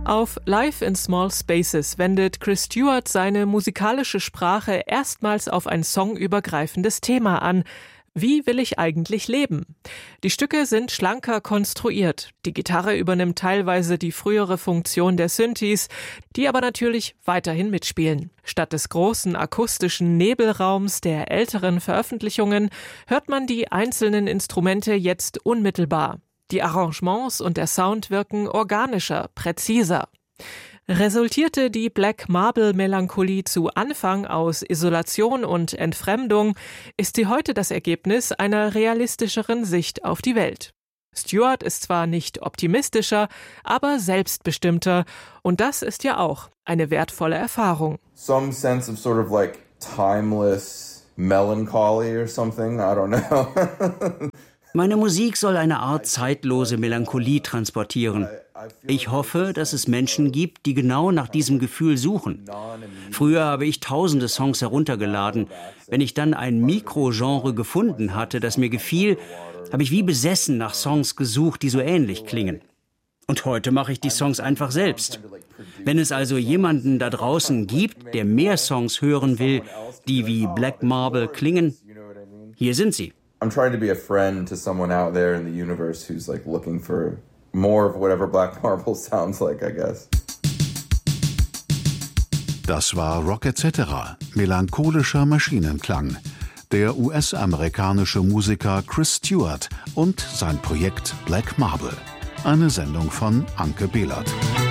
Auf Live in Small Spaces wendet Chris Stewart seine musikalische Sprache erstmals auf ein songübergreifendes Thema an. Wie will ich eigentlich leben? Die Stücke sind schlanker konstruiert. Die Gitarre übernimmt teilweise die frühere Funktion der Synthes, die aber natürlich weiterhin mitspielen. Statt des großen akustischen Nebelraums der älteren Veröffentlichungen hört man die einzelnen Instrumente jetzt unmittelbar. Die Arrangements und der Sound wirken organischer, präziser. Resultierte die Black Marble Melancholie zu Anfang aus Isolation und Entfremdung, ist sie heute das Ergebnis einer realistischeren Sicht auf die Welt. Stewart ist zwar nicht optimistischer, aber selbstbestimmter, und das ist ja auch eine wertvolle Erfahrung. Some sense of sort of like timeless melancholy or something, I don't know. Meine Musik soll eine Art zeitlose Melancholie transportieren. Ich hoffe, dass es Menschen gibt, die genau nach diesem Gefühl suchen. Früher habe ich tausende Songs heruntergeladen. Wenn ich dann ein Mikrogenre gefunden hatte, das mir gefiel, habe ich wie besessen nach Songs gesucht, die so ähnlich klingen. Und heute mache ich die Songs einfach selbst. Wenn es also jemanden da draußen gibt, der mehr Songs hören will, die wie Black Marble klingen, hier sind sie. I'm trying to be a friend to someone out there in the universe who's like looking for more of whatever Black Marble sounds like, I guess. Das war Rock etc., melancholischer Maschinenklang. Der US-amerikanische Musiker Chris Stewart und sein Projekt Black Marble. Eine Sendung von Anke Behlert.